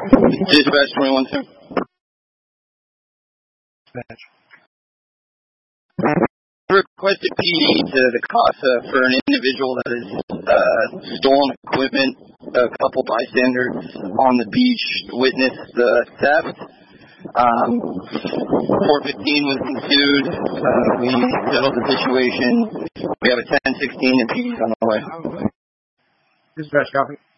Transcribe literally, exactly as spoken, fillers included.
Dispatch twenty-one, sir. Dispatch. Requested P D to the CASA for an individual that has uh, stolen equipment. A couple bystanders on the beach witnessed the theft. Um, four fifteen was ensued. Uh, we settled the situation. We have a ten sixteen and P D's on the way. Dispatch copy.